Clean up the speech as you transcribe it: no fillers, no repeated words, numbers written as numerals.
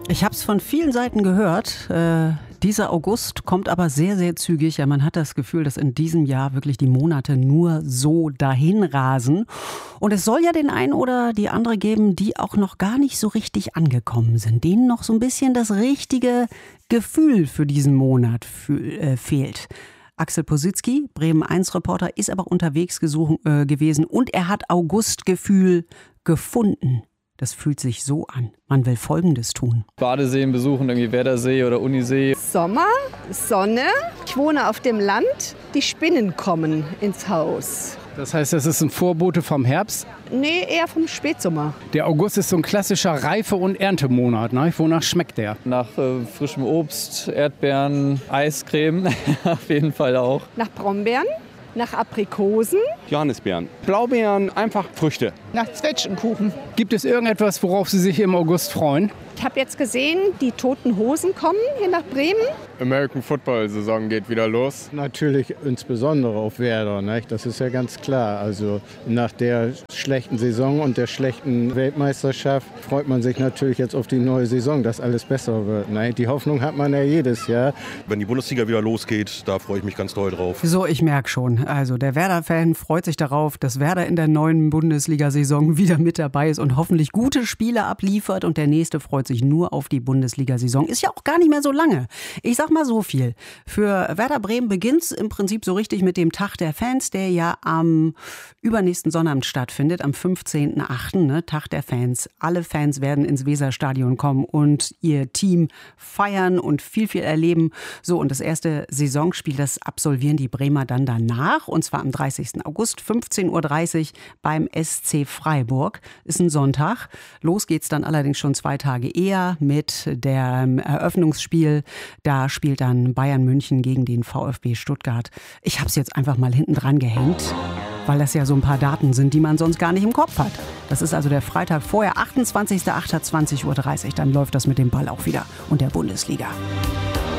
Ich habe es von vielen Seiten gehört. Dieser August kommt aber sehr, sehr zügig. Ja, man hat das Gefühl, dass in diesem Jahr wirklich die Monate nur so dahin rasen. Und es soll ja den einen oder die andere geben, die auch noch gar nicht so richtig angekommen sind, denen noch so ein bisschen das richtige Gefühl für diesen Monat fehlt. Axel Positzky, Bremen-1-Reporter, ist aber unterwegs gewesen und er hat Augustgefühl gefunden. Das fühlt sich so an. Man will Folgendes tun. Badeseen besuchen, irgendwie Werdersee oder Unisee. Sommer, Sonne. Ich wohne auf dem Land. Die Spinnen kommen ins Haus. Das heißt, das ist ein Vorbote vom Herbst? Nee, eher vom Spätsommer. Der August ist so ein klassischer Reife- und Erntemonat. Ne? Wonach schmeckt der? Nach frischem Obst, Erdbeeren, Eiscreme auf jeden Fall auch. Nach Brombeeren, nach Aprikosen. Johannisbeeren, Blaubeeren, einfach Früchte. Nach Zwetschgenkuchen. Gibt es irgendetwas, worauf Sie sich im August freuen? Ich habe jetzt gesehen, die Toten Hosen kommen hier nach Bremen. American Football Saison geht wieder los. Natürlich insbesondere auf Werder, nicht? Das ist ja ganz klar. Also nach der schlechten Saison und der schlechten Weltmeisterschaft freut man sich natürlich jetzt auf die neue Saison, dass alles besser wird. Nicht? Die Hoffnung hat man ja jedes Jahr. Wenn die Bundesliga wieder losgeht, da freue ich mich ganz doll drauf. So, ich merke schon. Also der Werder-Fan freut sich darauf, dass Werder in der neuen Bundesliga-Saison wieder mit dabei ist und hoffentlich gute Spiele abliefert. Und der nächste freut sich nur auf die Bundesliga-Saison. Ist ja auch gar nicht mehr so lange. Ich sag mal so viel. Für Werder Bremen beginnt es im Prinzip so richtig mit dem Tag der Fans, der ja am übernächsten Sonnabend stattfindet, am 15.08., ne, Tag der Fans. Alle Fans werden ins Weserstadion kommen und ihr Team feiern und viel erleben. So, und das erste Saisonspiel, das absolvieren die Bremer dann danach, und zwar am 30. August, 15.30 Uhr beim SC Freiburg. Ist ein Sonntag. Los geht's dann allerdings schon 2 Tage eher mit dem Eröffnungsspiel. Da spielt dann Bayern München gegen den VfB Stuttgart. Ich habe es jetzt einfach mal hinten dran gehängt, weil das ja so ein paar Daten sind, die man sonst gar nicht im Kopf hat. Das ist also der Freitag vorher, 28.08.20.30 Uhr. Dann läuft das mit dem Ball auch wieder und der Bundesliga.